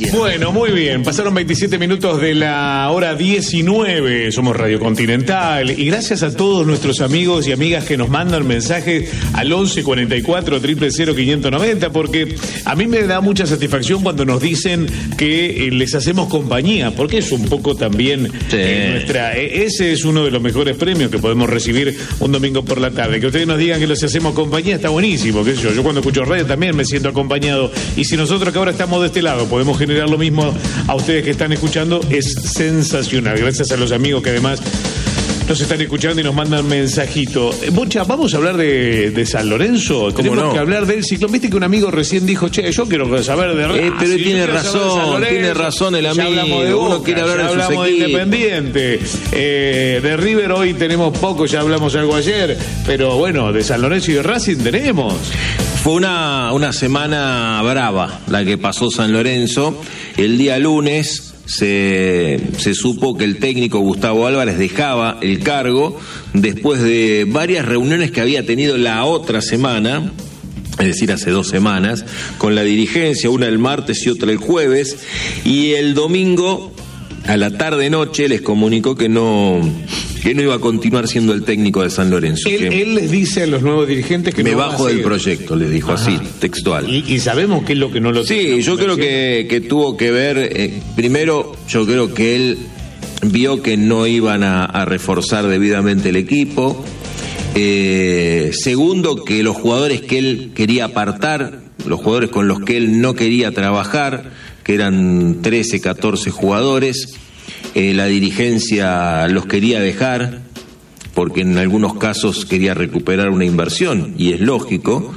noticias. Bueno, muy bien. Pasaron 27 minutos de la hora 19. Somos Radio Continental. Y gracias a todos nuestros amigos y amigas que nos mandan mensajes al 11 44 000 590, porque a mí me da mucha satisfacción cuando nos dicen que les hacemos compañía, porque es un poco también ese es uno de los mejores premios que podemos recibir un domingo por la tarde. Que ustedes nos digan que les hacemos compañía está buenísimo. ¿Qué sé yo? Yo cuando escucho radio también me siento acompañado. Y si nosotros que ahora estamos de este lado podemos generar lo mismo a ustedes que están escuchando, es sensacional. Gracias a los amigos que además nos están escuchando y nos mandan mensajito. Bocha, vamos a hablar de San Lorenzo. Tenemos que hablar del ciclón. Viste que un amigo recién dijo, che, yo quiero saber de Racing. Pero tiene razón el amigo. Hablamos de Boca, uno quiere hablar de sus hablamos de Independiente. De River hoy tenemos poco, ya hablamos algo ayer. Pero bueno, de San Lorenzo y de Racing tenemos. Fue una semana brava la que pasó San Lorenzo. El día lunes se supo que el técnico Gustavo Álvarez dejaba el cargo después de varias reuniones que había tenido la otra semana, es decir, hace 2 semanas, con la dirigencia, una el martes y otra el jueves, y el domingo a la tarde-noche les comunicó que no iba a continuar siendo el técnico de San Lorenzo. Él les dice a los nuevos dirigentes que me bajo del proyecto, les dijo. Ajá. Así, textual. ¿Y sabemos qué es lo que no lo Sí, yo creo que tuvo que ver, primero, yo creo que él vio que no iban a reforzar debidamente el equipo. Segundo, que los jugadores que él quería apartar, los jugadores con los que él no quería trabajar, que eran 13, 14 jugadores, la dirigencia los quería dejar porque en algunos casos quería recuperar una inversión, y es lógico,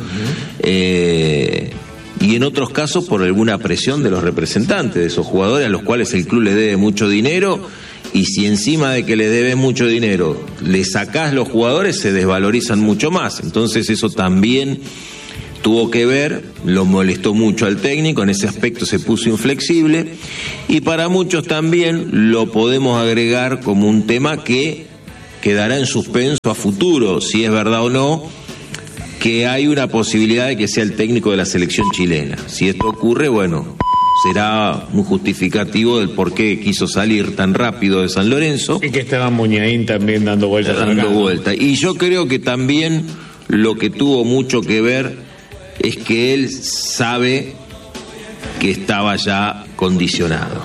y en otros casos por alguna presión de los representantes de esos jugadores a los cuales el club le debe mucho dinero, y si encima de que le debe mucho dinero le sacás los jugadores, se desvalorizan mucho más. Entonces eso también tuvo que ver, lo molestó mucho al técnico, en ese aspecto se puso inflexible, y para muchos también lo podemos agregar como un tema que quedará en suspenso a futuro, si es verdad o no, que hay una posibilidad de que sea el técnico de la selección chilena. Si esto ocurre, bueno, será un justificativo del por qué quiso salir tan rápido de San Lorenzo. Y que estaba Muñain también dando vueltas. Y yo creo que también lo que tuvo mucho que ver es que él sabe que estaba ya condicionado,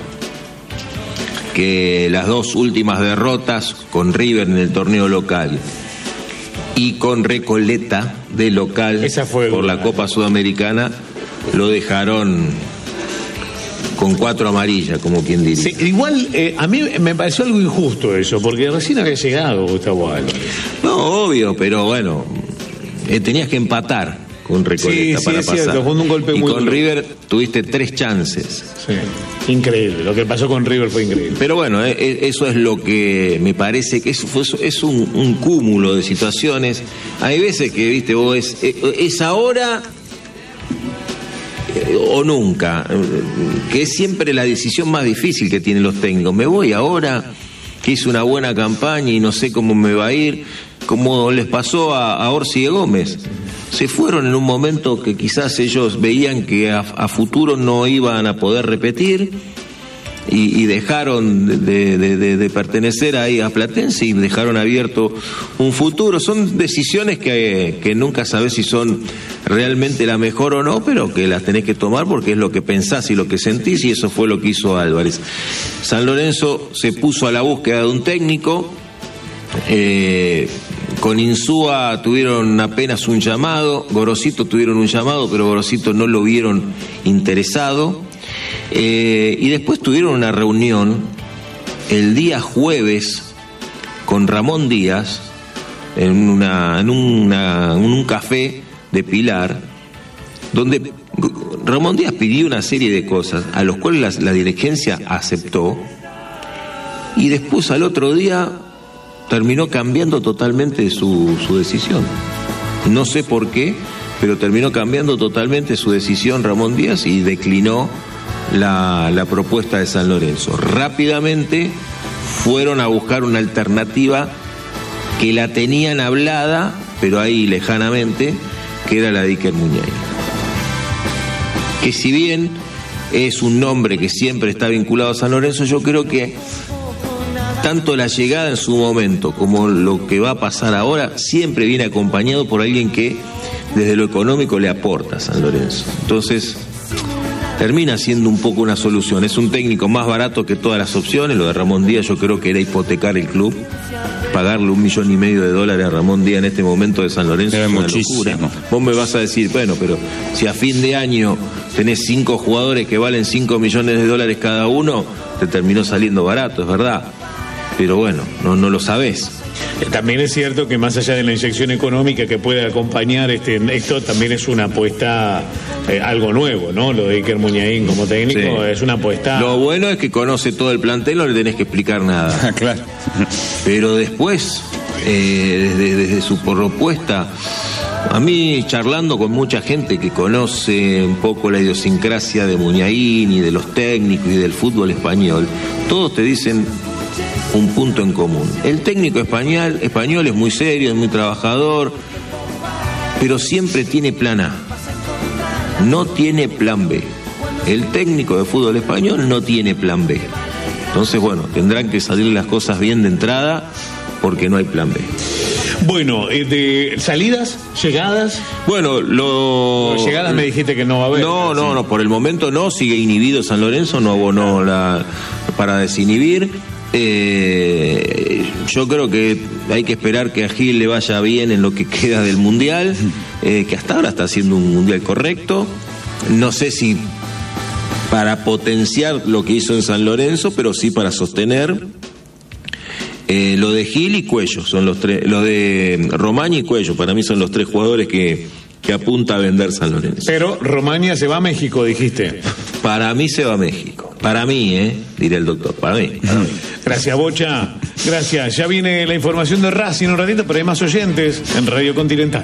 que las 2 últimas derrotas con River en el torneo local y con Recoleta de local por la Copa Sudamericana lo dejaron con 4 amarillas, como quien diría. Sí, igual a mí me pareció algo injusto eso, porque recién había llegado Gustavo Álvarez. No, obvio, pero bueno, tenías que empatar con Recoleta para pasar. Cierto, fue un golpe y muy con duro. River tuviste 3 chances. Sí, increíble, lo que pasó con River fue increíble. Pero bueno, eso es lo que me parece que es un cúmulo de situaciones. Hay veces que, viste, vos es ahora o nunca, que es siempre la decisión más difícil que tienen los técnicos. Me voy ahora, que hice una buena campaña y no sé cómo me va a ir, como les pasó a Orsi y Gómez. Se fueron en un momento que quizás ellos veían que a futuro no iban a poder repetir, y dejaron de pertenecer ahí a Platense y dejaron abierto un futuro. Son decisiones que nunca sabés si son realmente la mejor o no, pero que las tenés que tomar porque es lo que pensás y lo que sentís, y eso fue lo que hizo Álvarez. San Lorenzo se puso a la búsqueda de un técnico. Con Insúa tuvieron apenas un llamado, Gorosito tuvieron un llamado, pero Gorosito no lo vieron interesado. Y después tuvieron una reunión el día jueves con Ramón Díaz en un café de Pilar, donde Ramón Díaz pidió una serie de cosas a los cuales la dirigencia aceptó, y después al otro día terminó cambiando totalmente su decisión. No sé por qué, pero terminó cambiando totalmente su decisión Ramón Díaz y declinó la propuesta de San Lorenzo. Rápidamente fueron a buscar una alternativa que la tenían hablada, pero ahí lejanamente, que era la de Iker Muñain. Que si bien es un nombre que siempre está vinculado a San Lorenzo. Yo creo que tanto la llegada en su momento como lo que va a pasar ahora siempre viene acompañado por alguien que desde lo económico le aporta a San Lorenzo. Entonces termina siendo un poco una solución. Es un técnico más barato que todas las opciones. Lo de Ramón Díaz yo creo que era hipotecar el club, pagarle $1,5 millones a Ramón Díaz en este momento de San Lorenzo es una locura. Vos me vas a decir, bueno, pero si a fin de año tenés 5 jugadores que valen $5 millones cada uno, te terminó saliendo barato, es verdad. Pero bueno, no lo sabés. También es cierto que más allá de la inyección económica que puede acompañar esto también es una apuesta, algo nuevo, ¿no? Lo de Iker Muñain como técnico es una apuesta. Lo bueno es que conoce todo el plantel, no le tenés que explicar nada. Claro. Pero después, desde su propuesta, a mí charlando con mucha gente que conoce un poco la idiosincrasia de Muñain y de los técnicos y del fútbol español, todos te dicen un punto en común. El técnico español es muy serio, es muy trabajador, pero siempre tiene plan A, no tiene plan B. El técnico de fútbol español no tiene plan B. Entonces, bueno, tendrán que salir las cosas bien de entrada porque no hay plan B. Bueno, de salidas, llegadas. Bueno, llegadas me dijiste que no va a haber. No, por el momento no, sigue inhibido San Lorenzo, no abonó para desinhibir. Yo creo que hay que esperar que a Gil le vaya bien en lo que queda del Mundial, que hasta ahora está haciendo un Mundial correcto. No sé si para potenciar lo que hizo en San Lorenzo, pero sí para sostener. Lo de Gil y Cuello son los tres, lo de Romaña y Cuello, para mí son los 3 jugadores que apunta a vender San Lorenzo. Pero Romaña se va a México, dijiste. Para mí se va a México. Para mí, dirá el doctor. Para mí. Gracias, Bocha. Gracias. Ya viene la información de Racing un ratito, pero hay más oyentes en Radio Continental.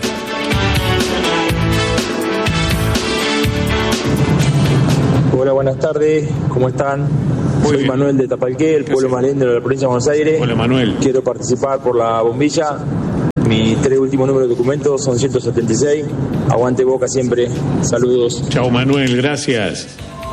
Hola, buenas tardes. ¿Cómo están? Soy bien. Manuel de Tapalqué, el pueblo malendro de la provincia de Buenos Aires. Hola, Manuel. Quiero participar por la bombilla. Mis 3 últimos números de documentos son 176. Aguante Boca siempre. Saludos. Chao, Manuel. Gracias.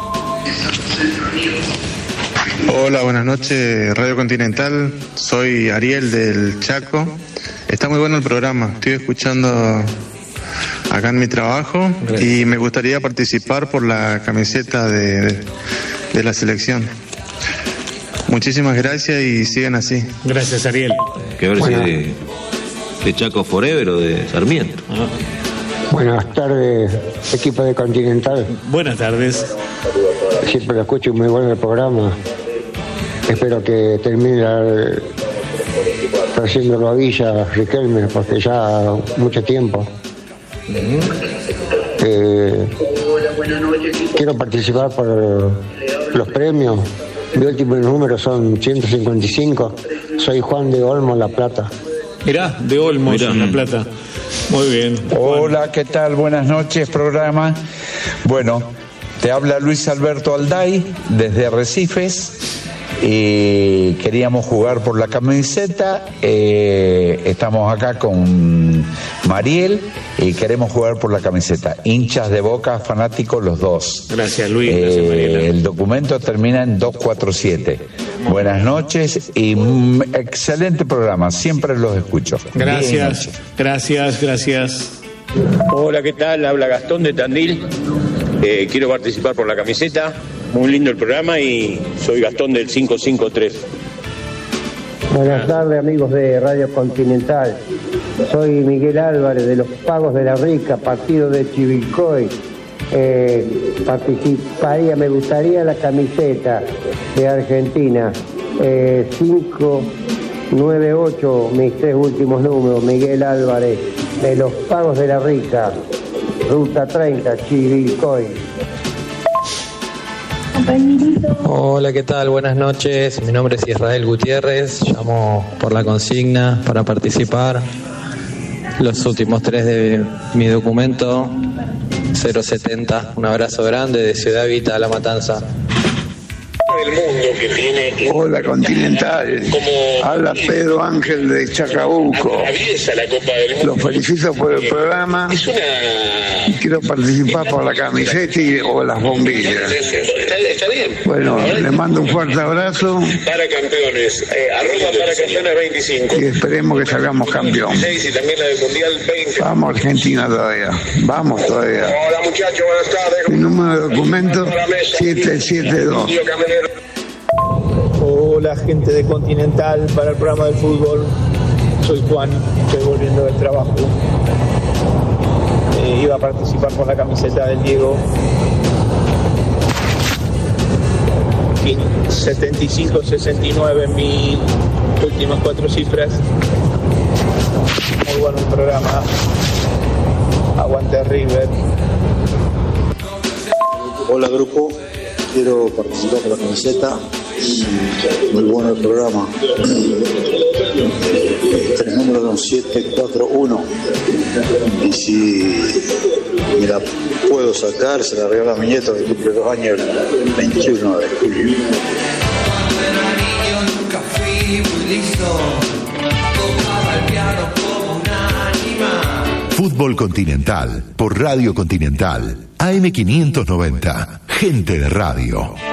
Hola, buenas noches, Radio Continental. Soy Ariel del Chaco. Está muy bueno el programa. Estoy escuchando acá en mi trabajo. Gracias. Y me gustaría participar por la camiseta de la selección. Muchísimas gracias y sigan así. Gracias, Ariel. Que ver si de Chaco Forever o de Sarmiento. Buenas tardes, equipo de Continental. Buenas tardes. Siempre lo escucho, muy bueno el programa. Espero que termine trayéndolo a Villa, Riquelme, porque ya mucho tiempo. Quiero participar por los premios. Mi último número son 155. Soy Juan de Olmo, La Plata. Mirá, de Olmos, en La Plata. Muy bien. Hola, ¿qué tal? Buenas noches, programa. Bueno, te habla Luis Alberto Alday desde Arrecifes. Queríamos jugar por la camiseta. Estamos acá con Mariel y queremos jugar por la camiseta. Hinchas de Boca, fanáticos los dos. Gracias, Luis. Gracias, Mariela. El documento termina en 247. Buenas noches y excelente programa. Siempre los escucho. Gracias, gracias. Hola, ¿qué tal? Habla Gastón de Tandil. Quiero participar por la camiseta. Muy lindo el programa y soy Gastón del 553. Buenas tardes, amigos de Radio Continental. Soy Miguel Álvarez de los Pagos de la Rica, partido de Chivilcoy. Me gustaría la camiseta de Argentina. 598, mis 3 últimos números. Miguel Álvarez de los Pagos de la Rica, Ruta 30, Chivilcoy. Hola, ¿qué tal? Buenas noches. Mi nombre es Israel Gutiérrez. Llamo por la consigna para participar. Los últimos 3 de mi documento, 070. Un abrazo grande de Ciudad Vita, La Matanza. Hola Continental, habla Pedro Ángel de Chacabuco. Los felicito por el programa y quiero participar por la camiseta o las bombillas. Bueno, les mando un fuerte abrazo. Para campeones, para campeones 25. Y esperemos que salgamos campeón. Y también la del Mundial 20. Vamos Argentina todavía, vamos todavía. Hola muchachos, buenas tardes. Mi número de documento 772. Hola gente de Continental para el programa del fútbol. Soy Juan, estoy volviendo del trabajo. Iba a participar por la camiseta del Diego. 75-69 en mis últimas 4 cifras. Muy bueno el programa. Aguante River. Hola grupo, quiero participar por la camiseta. Muy bueno el programa. 3 números son 741. Y si me la puedo sacar, se la regalo a mi nieto que cumple 2 años el 21 de julio. Fútbol Continental por Radio Continental AM 590. Gente de radio.